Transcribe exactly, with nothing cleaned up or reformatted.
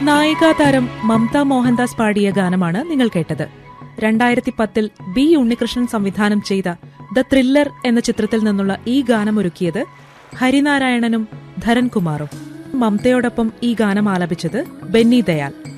നായികാതാരം മമത മോഹൻദാസ് പാടിയ ഗാനമാണ് നിങ്ങൾ കേട്ടത്. രണ്ടായിരത്തി പത്തിൽ ബി ഉണ്ണികൃഷ്ണൻ സംവിധാനം ചെയ്ത ദ ത്രില്ലർ എന്ന ചിത്രത്തിൽ നിന്നുള്ള ഈ ഗാനം ഒരുക്കിയത് ഹരിനാരായണനും ധരൺകുമാറും. മമതയോടൊപ്പം ഈ ഗാനം ആലപിച്ചത് ബെന്നി ദയാൽ.